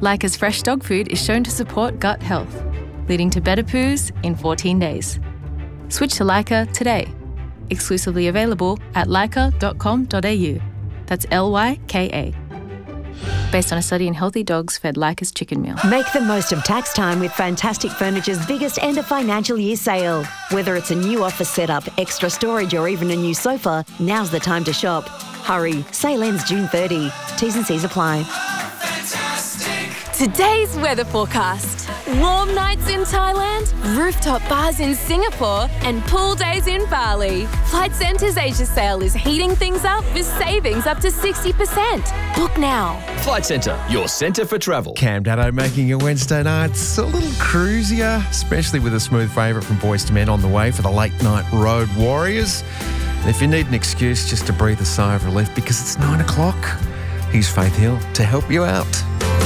Leica's fresh dog food is shown to support gut health, leading to better poos in 14 days. Switch to Leica today. Exclusively available at leica.com.au. That's Lyka. Based on a study in healthy dogs fed Leica's chicken meal. Make the most of tax time with Fantastic Furniture's biggest end of financial year sale. Whether it's a new office setup, extra storage or even a new sofa, now's the time to shop. Hurry, sale ends June 30. T's and C's apply. Today's weather forecast. Warm nights in Thailand, rooftop bars in Singapore, and pool days in Bali. Flight Centre's Asia sale is heating things up with savings up to 60%. Book now. Flight Centre, your centre for travel. Cam Daddo making your Wednesday nights a little cruisier, especially with a smooth favourite from Boyz II Men on the way for the late night road warriors. And if you need an excuse just to breathe a sigh of relief because it's 9 o'clock, here's Faith Hill to help you out.